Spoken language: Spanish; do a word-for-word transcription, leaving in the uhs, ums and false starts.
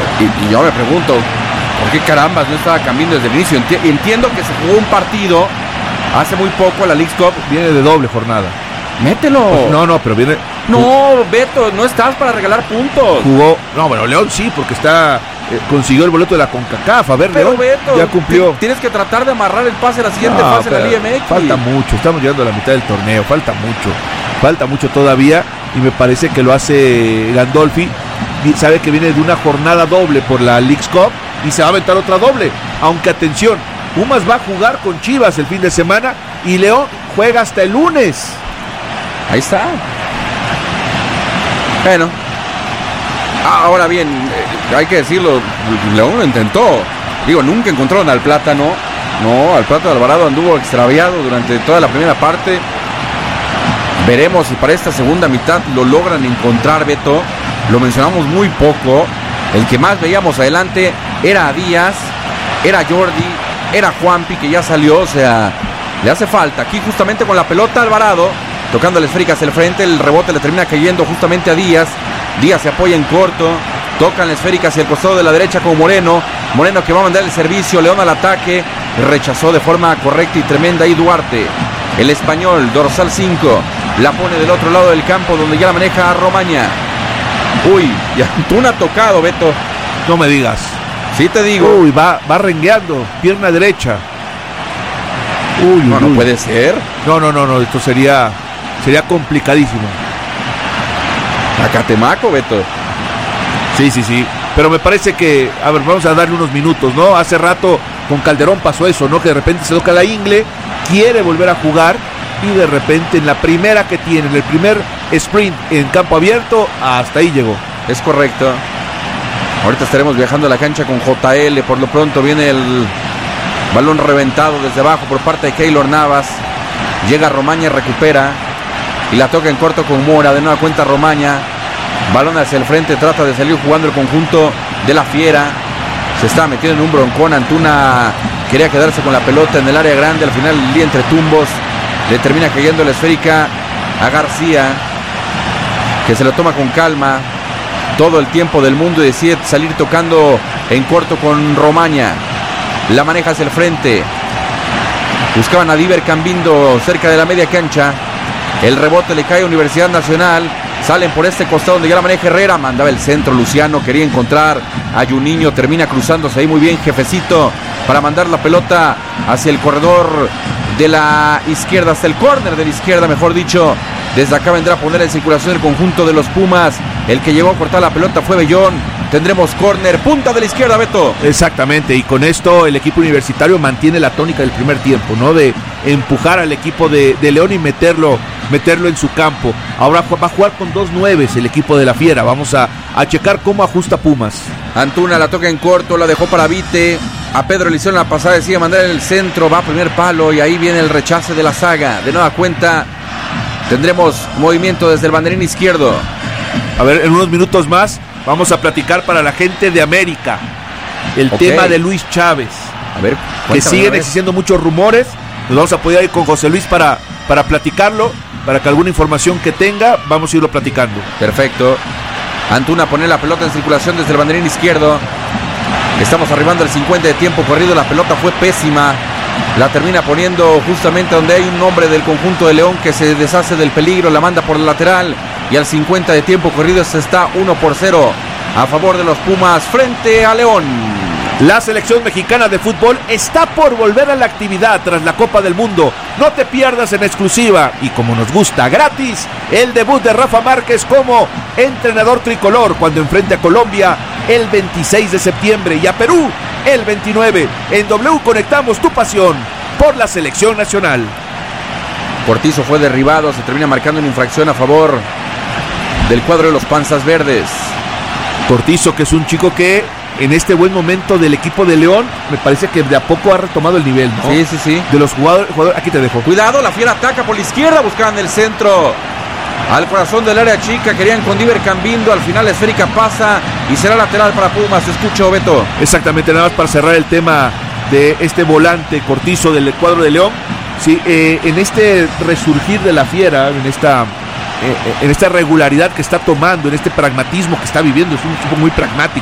Y, y yo me pregunto, ¿por qué carambas no estaba cambiando desde el inicio? Enti- entiendo que se jugó un partido hace muy poco, la Leagues Cup. Viene de doble jornada. Mételo. Pues no, no, pero viene... No, Beto, no estás para regalar puntos. Jugó... No, bueno, León sí, porque está... Eh, consiguió el boleto de la CONCACAF. A ver, Pero León Beto, ya cumplió. t- tienes que tratar de amarrar el pase a la siguiente No, fase de la pero Liga M X. falta mucho, estamos llegando a la mitad del torneo, falta mucho, falta mucho todavía, y me parece que lo hace Gandolfi, y sabe que viene de una jornada doble por la Leagues Cup, y se va a aventar otra doble, aunque atención, Pumas va a jugar con Chivas el fin de semana, y León juega hasta el lunes. Ahí está. Bueno. Ahora bien, eh, hay que decirlo, León lo intentó. Digo, nunca encontraron al Plátano. No, al Plátano Alvarado anduvo extraviado durante toda la primera parte. Veremos si para esta segunda mitad lo logran encontrar, Beto. Lo mencionamos muy poco. El que más veíamos adelante era Díaz, era Jordi, era Juanpi, que ya salió. O sea, le hace falta. Aquí justamente con la pelota Alvarado, tocando la esférica hacia el frente, el rebote le termina cayendo justamente a Díaz. Díaz se apoya en corto, tocan la esférica hacia el costado de la derecha con Moreno. Moreno que va a mandar el servicio, León al ataque, rechazó de forma correcta y tremenda ahí Duarte. El español, dorsal cinco, la pone del otro lado del campo donde ya la maneja a Romaña. Uy, y Antuna tocado, Beto. No me digas. Sí te digo. Uy, va, va rengueando, pierna derecha. Uy, No, uy, no uy. puede ser. No, no, no, no, esto sería, sería complicadísimo. A Catemaco, Beto. Sí, sí, sí. Pero me parece que, a ver, vamos a darle unos minutos, ¿no? Hace rato con Calderón pasó eso, ¿no? Que de repente se toca la ingle, quiere volver a jugar y de repente en la primera que tiene, en el primer sprint en campo abierto, hasta ahí llegó. Es correcto. Ahorita estaremos viajando a la cancha con J L. Por lo pronto viene el balón reventado desde abajo por parte de Keylor Navas. Llega Romaña, recupera y la toca en corto con Mora. De nueva cuenta Romaña. Balón hacia el frente, trata de salir jugando el conjunto de la Fiera. Se está metiendo en un broncón. Antuna quería quedarse con la pelota en el área grande. Al final el día entre tumbos le termina cayendo la esférica a García, que se lo toma con calma todo el tiempo del mundo y decide salir tocando en corto con Romaña. La maneja hacia el frente. Buscaban a Diver Cambindo cerca de la media cancha. El rebote le cae a Universidad Nacional. Salen por este costado donde ya la maneja Herrera. Mandaba el centro Luciano. Quería encontrar a Juninho. Termina cruzándose ahí muy bien Jefecito para mandar la pelota hacia el corredor de la izquierda, hasta el córner de la izquierda, mejor dicho. Desde acá vendrá a poner en circulación el conjunto de los Pumas. El que llegó a cortar la pelota fue Bellón. Tendremos córner, punta de la izquierda, Beto. Exactamente, y con esto el equipo universitario mantiene la tónica del primer tiempo, ¿no? De empujar al equipo de, de León y meterlo, meterlo en su campo. Ahora va a jugar con dos nueves el equipo de la Fiera. Vamos a, a checar cómo ajusta Pumas. Antuna la toca en corto, la dejó para Vite. A Pedro le hicieron la pasada, decide mandar en el centro, va a primer palo y ahí viene el rechace de la saga. De nueva cuenta tendremos movimiento desde el banderín izquierdo. A ver, en unos minutos más vamos a platicar para la gente de América el Ok. tema de Luis Chávez. A ver, Que siguen existiendo muchos rumores. Nos vamos a poder ir con José Luis para, para platicarlo, para que alguna información que tenga, vamos a irlo platicando. Perfecto. Antuna pone la pelota en circulación desde el banderín izquierdo. Estamos arribando al cincuenta de tiempo corrido. La pelota fue pésima. La termina poniendo justamente donde hay un hombre del conjunto de León que se deshace del peligro. La manda por el lateral. Y al cincuenta de tiempo corrido se está uno por cero a favor de los Pumas frente a León. La selección mexicana de fútbol está por volver a la actividad tras la Copa del Mundo. No te pierdas en exclusiva y como nos gusta gratis el debut de Rafa Márquez como entrenador tricolor cuando enfrente a Colombia el veintiséis de septiembre y a Perú el veintinueve. En W conectamos tu pasión por la selección nacional. Cortizo fue derribado, se termina marcando una infracción a favor del cuadro de los Panzas Verdes. Cortizo, que es un chico que en este buen momento del equipo de León, me parece que de a poco ha retomado el nivel, ¿no? Sí, sí, sí. De los jugadores, jugadores, aquí te dejo. Cuidado, la Fiera ataca por la izquierda, buscaban el centro al corazón del área chica, querían con Diver Cambindo, al final la esférica pasa y será lateral para Pumas. Te escucho, Beto. Exactamente, nada más para cerrar el tema de este volante Cortizo del cuadro de León. Sí, eh, en este resurgir de la Fiera, en esta eh, en esta regularidad que está tomando, en este pragmatismo que está viviendo, es un equipo muy pragmático.